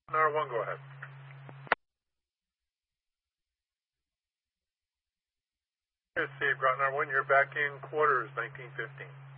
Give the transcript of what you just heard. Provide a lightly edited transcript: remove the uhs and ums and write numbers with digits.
R1, go ahead. Steve, Groton R1, you're back in quarters, 1915.